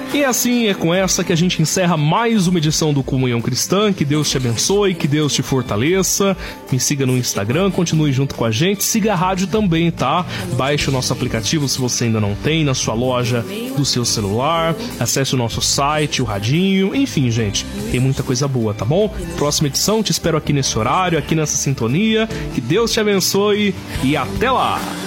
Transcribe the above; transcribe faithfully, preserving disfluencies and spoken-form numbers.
E assim é com essa que a gente encerra mais uma edição do Comunhão Cristã. Que Deus te abençoe, que Deus te fortaleça. Me siga no Instagram, continue junto com a gente. Siga a rádio também, tá? Baixe o nosso aplicativo se você ainda não tem, na sua loja do seu celular. Acesse o nosso site, o radinho. Enfim, gente, tem muita coisa boa, tá bom? Próxima edição, te espero aqui nesse horário, aqui nessa sintonia. Que Deus te abençoe e até lá!